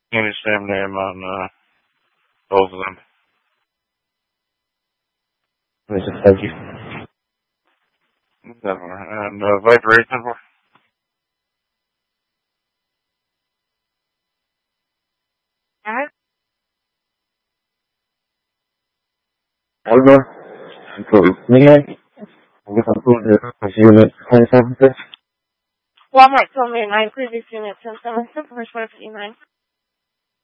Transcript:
Give me the same name on both of them. Thank you. And Viper 874. Alright. Unit 27. Walmart told me 9 previous units, 1076, first 59.